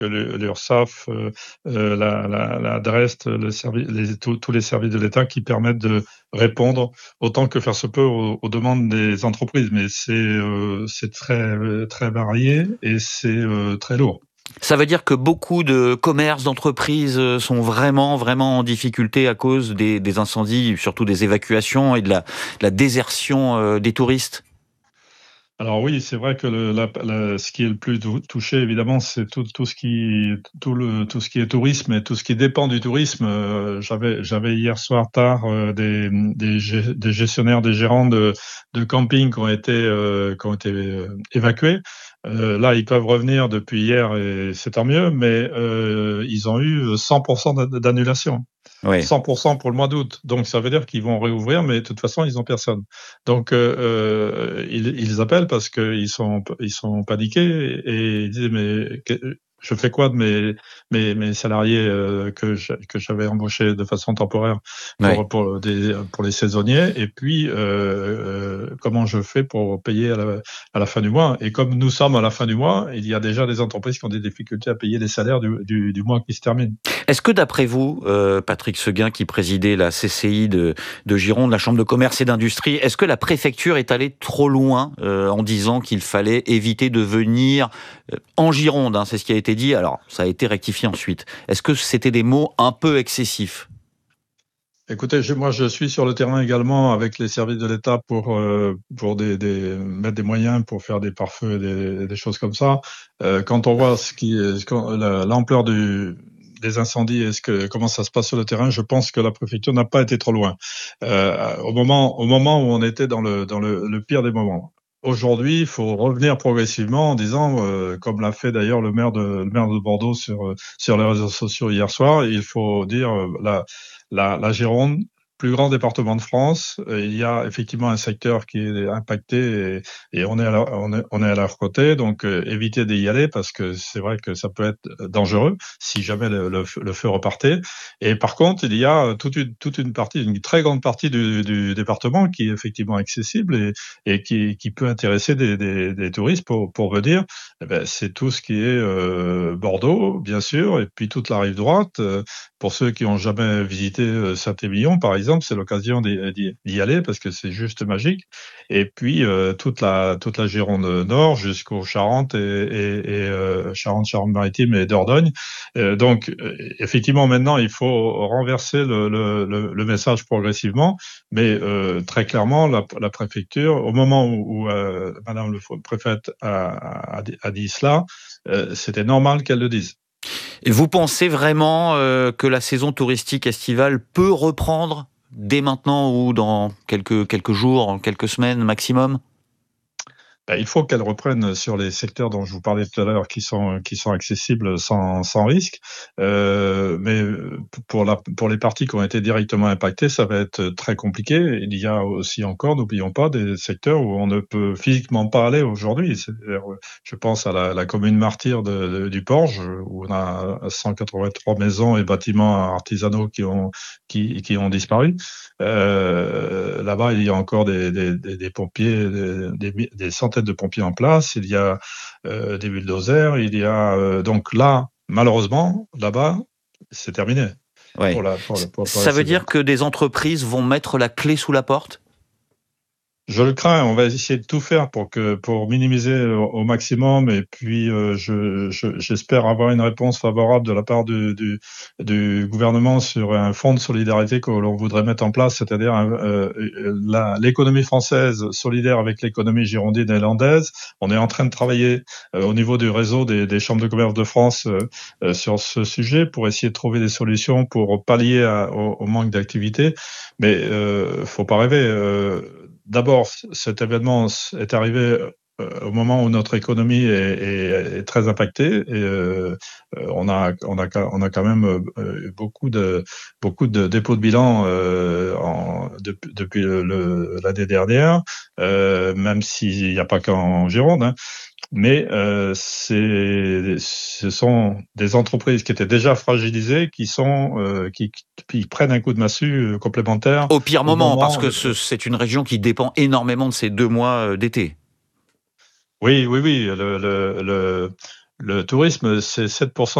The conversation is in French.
que l'URSSAF, la DREST, tous les services de l'État qui permettent de répondre autant que faire se peut aux demandes des entreprises. Mais c'est très, très varié et c'est très lourd. Ça veut dire que beaucoup de commerces, d'entreprises sont vraiment, vraiment en difficulté à cause des incendies, surtout des évacuations et de la désertion des touristes. Alors oui, c'est vrai que ce qui est le plus touché, évidemment, c'est tout ce qui est tourisme et tout ce qui dépend du tourisme. J'avais hier soir tard des gestionnaires, des gérants de camping qui ont été évacués. Là, ils peuvent revenir depuis hier et c'est tant mieux, mais ils ont eu 100% d'annulation. Oui. 100% pour le mois d'août. Donc, ça veut dire qu'ils vont réouvrir, mais de toute façon, ils n'ont personne. Donc, ils appellent parce qu'ils sont paniqués et ils disent, mais je fais quoi de mes salariés que j'avais embauchés de façon temporaire Oui. pour les saisonniers, et puis comment je fais pour payer à la fin du mois. Et comme nous sommes à la fin du mois, il y a déjà des entreprises qui ont des difficultés à payer les salaires du mois qui se termine. Est-ce que d'après vous, Patrick Seguin, qui présidait la CCI de Gironde, la Chambre de commerce et d'industrie, est-ce que la préfecture est allée trop loin en disant qu'il fallait éviter de venir en Gironde, hein, c'est ce qui a été dit, alors ça a été rectifié ensuite. Est-ce que c'était des mots un peu excessifs ? Écoutez, moi, je suis sur le terrain également avec les services de l'État pour mettre des moyens pour faire des pare-feux et des choses comme ça. Quand on voit l'ampleur des incendies et comment ça se passe sur le terrain, je pense que la préfecture n'a pas été trop loin. Au moment où on était dans le pire des moments. Aujourd'hui, il faut revenir progressivement en disant, comme l'a fait d'ailleurs le maire de Bordeaux sur les réseaux sociaux hier soir, il faut dire la Gironde, plus grand département de France, il y a effectivement un secteur qui est impacté et on est à leur côté, donc éviter d'y aller parce que c'est vrai que ça peut être dangereux si jamais le feu repartait. Et par contre, il y a toute une partie, une très grande partie du département qui est effectivement accessible et qui peut intéresser des touristes pour venir. Eh ben, c'est tout ce qui est Bordeaux, bien sûr, et puis toute la rive droite. Pour ceux qui n'ont jamais visité Saint-Émilion, par exemple, c'est l'occasion d'y aller parce que c'est juste magique. Et puis toute la Gironde Nord jusqu'aux Charentes et Charente-Maritime et Dordogne. Donc effectivement, maintenant, il faut renverser le message progressivement, mais très clairement, la préfecture, au moment où Madame le préfète a dit cela, c'était normal qu'elle le dise. Et vous pensez vraiment que la saison touristique estivale peut reprendre dès maintenant ou dans quelques jours, quelques semaines maximum ? Il faut qu'elle reprenne sur les secteurs dont je vous parlais tout à l'heure, qui sont accessibles sans risque. Mais pour les parties qui ont été directement impactées, ça va être très compliqué. Il y a aussi encore, n'oublions pas, des secteurs où on ne peut physiquement pas aller aujourd'hui. Je pense à la commune martyre du Porge, où on a 183 maisons et bâtiments artisanaux qui ont disparu. Là-bas, il y a encore des pompiers, des centaines de pompiers en place, il y a des bulldozers, il y a donc là, malheureusement, là-bas, c'est terminé Ouais. pour la Ça veut saison. dire que des entreprises vont mettre la clé sous la porte ? Je le crains, on va essayer de tout faire pour minimiser au maximum, et puis j'espère avoir une réponse favorable de la part du gouvernement sur un fonds de solidarité que l'on voudrait mettre en place, c'est-à-dire l'économie française solidaire avec l'économie girondine et landaise. On est en train de travailler au niveau du réseau des chambres de commerce de France sur ce sujet pour essayer de trouver des solutions pour pallier au manque d'activité, mais faut pas rêver. D'abord, cet événement est arrivé au moment où notre économie est très impactée et on a quand même beaucoup de dépôts de bilan depuis l'année dernière, même s'il n'y a pas qu'en Gironde, hein. Mais ce sont des entreprises qui étaient déjà fragilisées qui prennent un coup de massue complémentaire Au pire au moment, parce moment. que c'est une région qui dépend énormément de ces 2 mois d'été. Oui. Le tourisme, c'est 7%